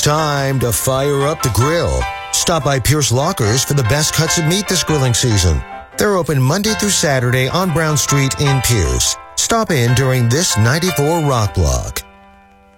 time to fire up the grill. Stop by Pierce Lockers for the best cuts of meat this grilling season. They're open Monday through Saturday on Brown Street in Pierce. Stop in during this 94 Rock Block.